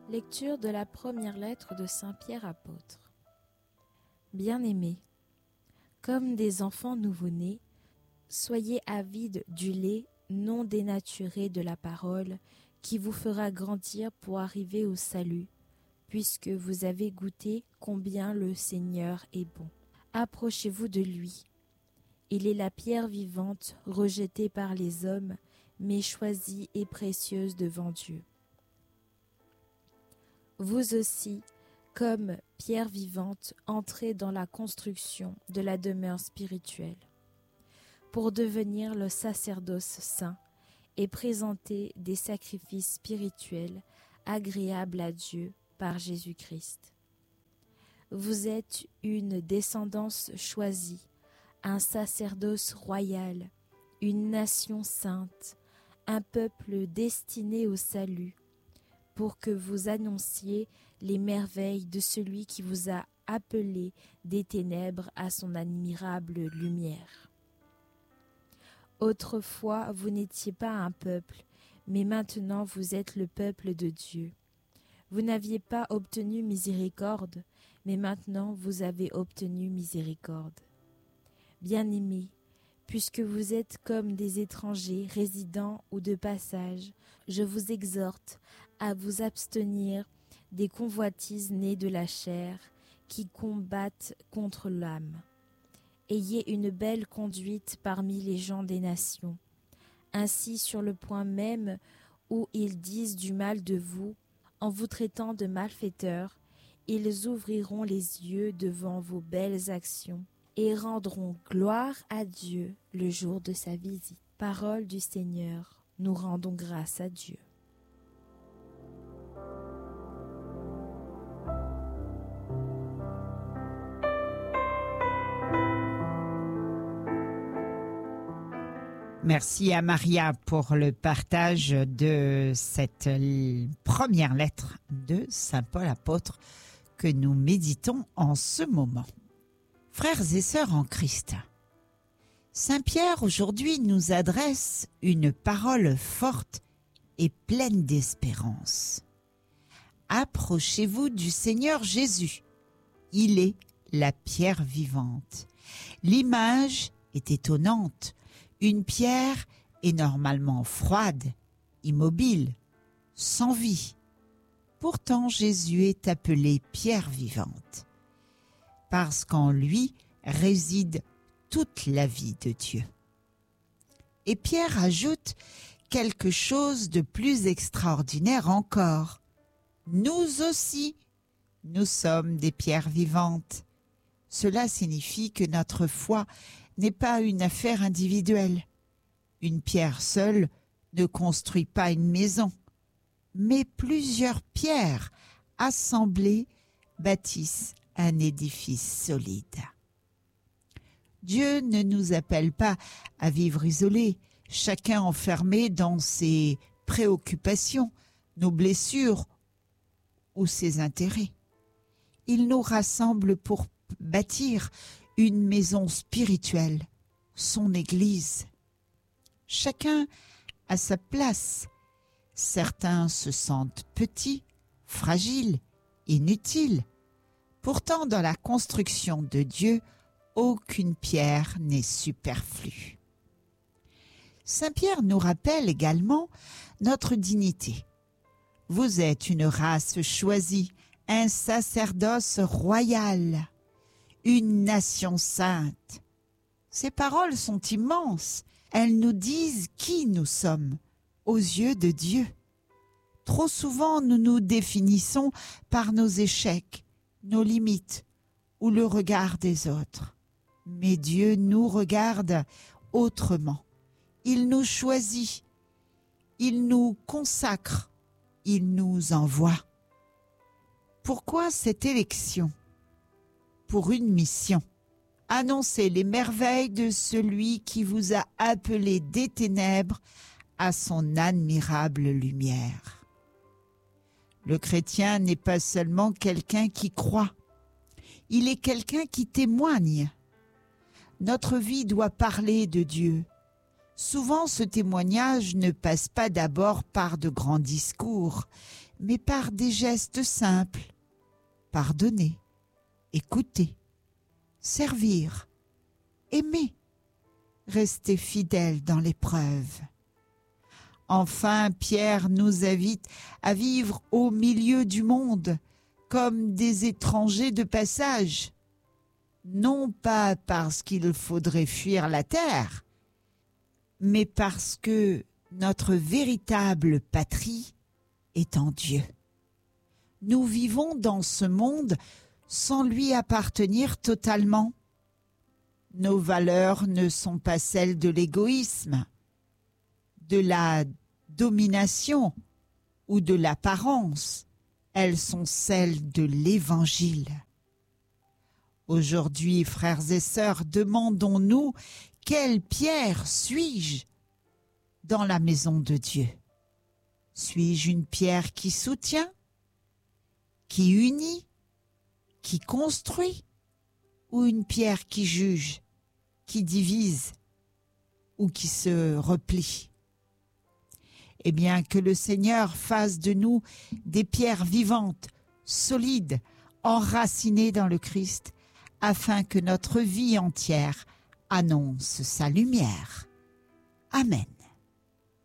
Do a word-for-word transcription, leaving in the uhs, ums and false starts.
Lecture de la première lettre de Saint Pierre apôtre. Bien-aimés, comme des enfants nouveau-nés, soyez avides du lait non dénaturé de la parole qui vous fera grandir pour arriver au salut, puisque vous avez goûté combien le Seigneur est bon. Approchez-vous de lui. Il est la pierre vivante rejetée par les hommes, mais choisie et précieuse devant Dieu. Vous aussi, comme pierre vivante, entrez dans la construction de la demeure spirituelle, pour devenir le sacerdoce saint et présenter des sacrifices spirituels agréables à Dieu par Jésus-Christ. Vous êtes une descendance choisie, un sacerdoce royal, une nation sainte, un peuple destiné au salut, pour que vous annonciez les merveilles de celui qui vous a appelé des ténèbres à son admirable lumière. Autrefois, vous n'étiez pas un peuple, mais maintenant vous êtes le peuple de Dieu. Vous n'aviez pas obtenu miséricorde, mais maintenant vous avez obtenu miséricorde. Bien-aimés, puisque vous êtes comme des étrangers résidant ou de passage, je vous exhorte à vous abstenir des convoitises nées de la chair qui combattent contre l'âme. Ayez une belle conduite parmi les gens des nations. Ainsi, sur le point même où ils disent du mal de vous, en vous traitant de malfaiteurs, ils ouvriront les yeux devant vos belles actions et rendront gloire à Dieu le jour de sa visite. Parole du Seigneur, nous rendons grâce à Dieu. Merci à Maria pour le partage de cette première lettre de Saint Paul apôtre que nous méditons en ce moment. Frères et sœurs en Christ, Saint Pierre aujourd'hui nous adresse une parole forte et pleine d'espérance. Approchez-vous du Seigneur Jésus. Il est la pierre vivante. L'image est étonnante. Une pierre est normalement froide, immobile, sans vie. Pourtant, Jésus est appelé pierre vivante, parce qu'en lui réside toute la vie de Dieu. Et Pierre ajoute quelque chose de plus extraordinaire encore. Nous aussi, nous sommes des pierres vivantes. Cela signifie que notre foi n'est pas une affaire individuelle. Une pierre seule ne construit pas une maison, mais plusieurs pierres assemblées bâtissent un édifice solide. Dieu ne nous appelle pas à vivre isolés, chacun enfermé dans ses préoccupations, nos blessures ou ses intérêts. Il nous rassemble pour bâtir une maison spirituelle, son Église. Chacun a sa place. Certains se sentent petits, fragiles, inutiles. Pourtant, dans la construction de Dieu, aucune pierre n'est superflue. Saint Pierre nous rappelle également notre dignité. Vous êtes une race choisie, un sacerdoce royal, une nation sainte. Ces paroles sont immenses. Elles nous disent qui nous sommes aux yeux de Dieu. Trop souvent, nous nous définissons par nos échecs, nos limites ou le regard des autres. Mais Dieu nous regarde autrement. Il nous choisit. Il nous consacre. Il nous envoie. Pourquoi cette élection ? Pour une mission. Annoncez les merveilles de celui qui vous a appelé des ténèbres à son admirable lumière. Le chrétien n'est pas seulement quelqu'un qui croit, il est quelqu'un qui témoigne. Notre vie doit parler de Dieu. Souvent, ce témoignage ne passe pas d'abord par de grands discours, mais par des gestes simples. Pardonner, écouter, servir, aimer, rester fidèle dans l'épreuve. Enfin, Pierre nous invite à vivre au milieu du monde comme des étrangers de passage, non pas parce qu'il faudrait fuir la terre, mais parce que notre véritable patrie est en Dieu. Nous vivons dans ce monde sans lui appartenir totalement. Nos valeurs ne sont pas celles de l'égoïsme, de la domination ou de l'apparence. Elles sont celles de l'Évangile. Aujourd'hui, frères et sœurs, demandons-nous quelle pierre suis-je dans la maison de Dieu? Suis-je une pierre qui soutient, qui unit, qui construit, ou une pierre qui juge, qui divise ou qui se replie? Eh bien, que le Seigneur fasse de nous des pierres vivantes, solides, enracinées dans le Christ, afin que notre vie entière annonce sa lumière. Amen.